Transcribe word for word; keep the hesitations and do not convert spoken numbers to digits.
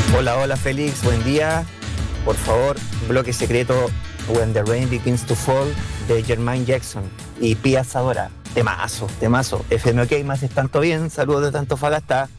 Hola, hola Félix, buen día. Por favor, bloque secreto When the Rain Begins to Fall de Jermaine Jackson y Pia Zadora. Temazo, temazo. F M OK más es tanto bien. Saludos de Antofagasta.